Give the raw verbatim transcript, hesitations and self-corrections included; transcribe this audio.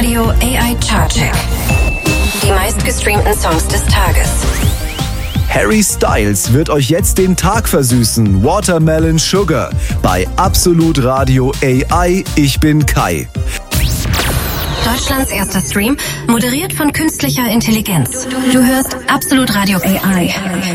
Radio A I Chartcheck. Die meistgestreamten Songs des Tages. Harry Styles wird euch jetzt den Tag versüßen. Watermelon Sugar bei Absolut Radio A I. Ich bin Kai. Deutschlands erster Stream, moderiert von künstlicher Intelligenz. Du hörst Absolut Radio A I.